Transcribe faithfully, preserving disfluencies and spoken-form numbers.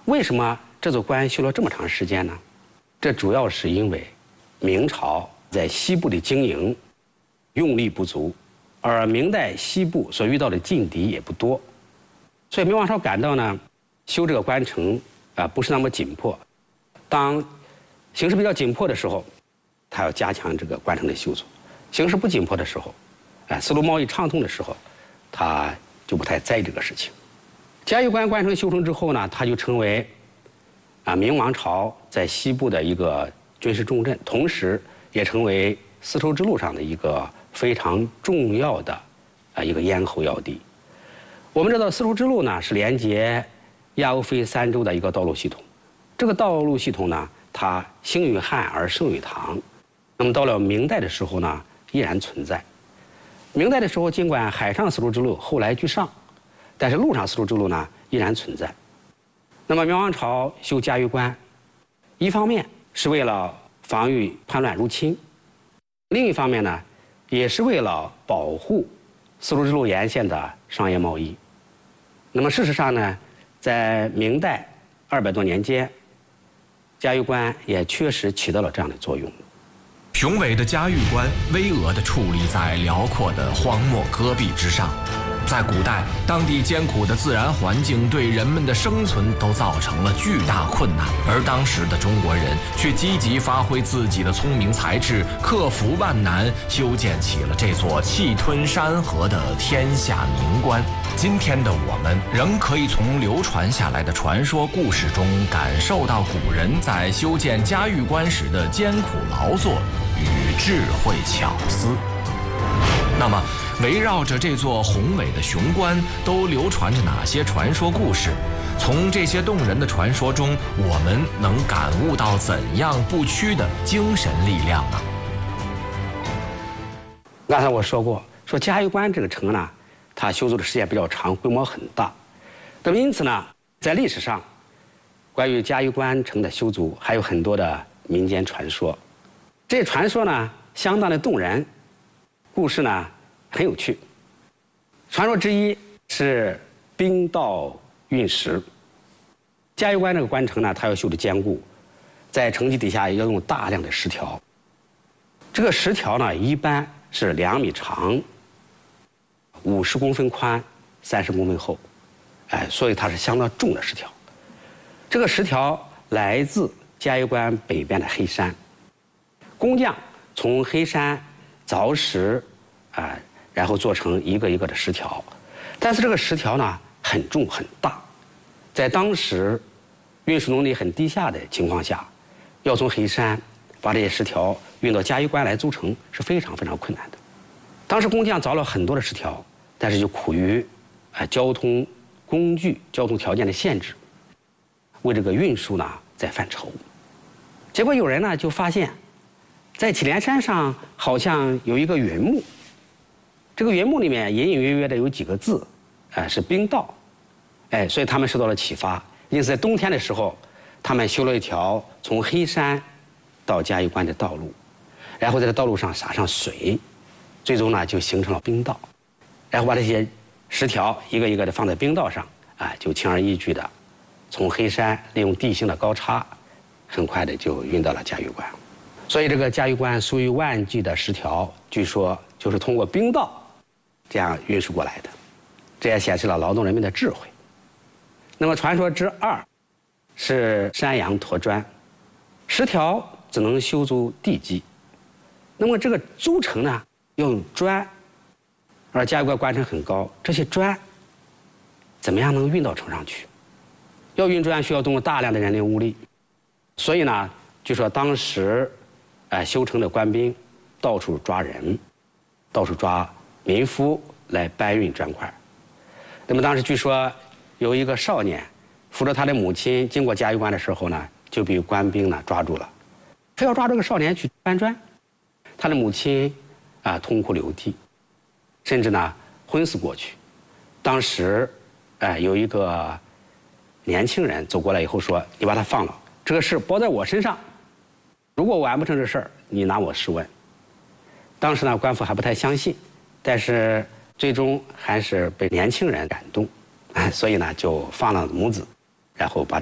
为什么这座关修了这么长时间呢？这主要是因为明朝在西部的经营用力不足，而明代西部所遇到的劲敌也不多，所以明王朝感到呢，修这个关城啊、呃、不是那么紧迫。当形势比较紧迫的时候，他要加强这个关城的修筑；形势不紧迫的时候，哎、呃，丝路贸易畅通的时候，他就不太在意这个事情。嘉峪关关城修成之后呢，它就成为啊明王朝在西部的一个军事重镇，同时也成为丝绸之路上的一个非常重要的啊一个咽喉要地。我们知道丝绸之路呢是连接亚欧非三洲的一个道路系统，这个道路系统呢，它兴于汉而盛于唐，那么到了明代的时候呢，依然存在。明代的时候，尽管海上丝绸之路后来居上，但是陆上丝绸之路呢依然存在。那么明王朝修嘉峪关，一方面是为了防御叛乱入侵，另一方面呢，也是为了保护丝绸之路沿线的商业贸易。那么事实上呢，在明代二百多年间，嘉峪关也确实起到了这样的作用。 雄伟的嘉峪关巍峨地矗立在辽阔的荒漠戈壁之上。在古代，当地艰苦的自然环境对人们的生存都造成了巨大困难，而当时的中国人却积极发挥自己的聪明才智，克服万难，修建起了这座气吞山河的天下名关。今天的我们仍可以从流传下来的传说故事中感受到古人在修建嘉峪关时的艰苦劳作与智慧巧思。那么，围绕着这座宏伟的雄关，都流传着哪些传说故事？从这些动人的传说中，我们能感悟到怎样不屈的精神力量呢？ 刚才我说过，说嘉峪关这个城呢，它修筑的时间比较长，规模很大。那么因此呢，在历史上，关于嘉峪关城的修筑还有很多的民间传说。这些传说呢，相当的动人，故事呢很有趣。传说之一是冰道运石。嘉峪关这个关城呢，它要修的坚固，在城基底下要用大量的石条。这个石条呢，一般是两米长，五十公分宽，三十公分厚，哎，所以它是相当重的石条。这个石条来自嘉峪关北边的黑山，工匠从黑山凿石，啊、呃，然后做成一个一个的石条。但是这个石条呢，很重很大，在当时运输能力很低下的情况下，要从黑山把这些石条运到嘉峪关来筑城是非常非常困难的。当时工匠凿了很多的石条，但是就苦于啊、呃、交通工具、交通条件的限制，为这个运输呢在犯愁。结果有人呢就发现，在祁连山上好像有一个云木，这个云木里面隐隐约约的有几个字，哎、呃、是冰道，哎，所以他们受到了启发。因此在冬天的时候，他们修了一条从黑山到嘉峪关的道路，然后在这道路上撒上水，最终呢就形成了冰道，然后把这些石条一个一个的放在冰道上，啊，就轻而易举的从黑山利用地形的高差，很快的就运到了嘉峪关。所以这个嘉峪关数以万计的石条，据说就是通过冰道这样运输过来的，这也显示了劳动人民的智慧。那么传说之二是山羊驮砖，石条只能修筑地基，那么这个筑城呢要用砖，而嘉峪关关城很高，这些砖怎么样能运到城上去？要运砖需要动用大量的人力物力，所以呢，据说当时，呃，修城的官兵到处抓人，到处抓民夫来搬运砖块。那么当时据说有一个少年扶着他的母亲经过嘉峪关的时候呢，就被官兵呢抓住了，非要抓这个少年去搬砖。他的母亲啊、呃、痛哭流涕，甚至呢昏死过去。当时，呃，有一个年轻人走过来以后说：“你把他放了，这个事包在我身上。如果我完不成这事儿，你拿我试问。”当时呢，官府还不太相信，但是最终还是被年轻人感动，所以呢就放了母子，然后把